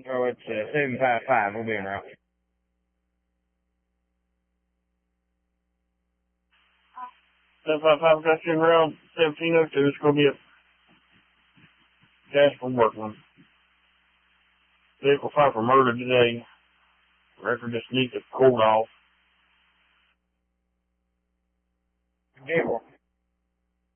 Oh, it's 755. We'll be en route. Seven five five got you en route. 1702. It's gonna be a Jasper Workman. Vehicle filed for murder today. Record just needs to cool off. Vehicle.